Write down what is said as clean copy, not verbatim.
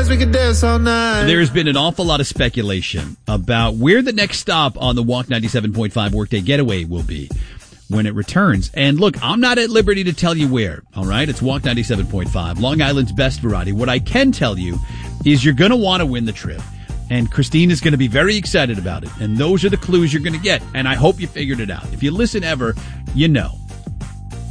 dance, we could dance all night. There's been an awful lot of speculation about where the next stop on the Walk 97.5 Workday Getaway will be when it returns. And look, I'm not at liberty to tell you where, all right? It's Walk 97.5, Long Island's best variety. What I can tell you is you're going to want to win the trip. And Christine is going to be very excited about it. And those are the clues you're going to get. And I hope you figured it out. If you listen ever, you know.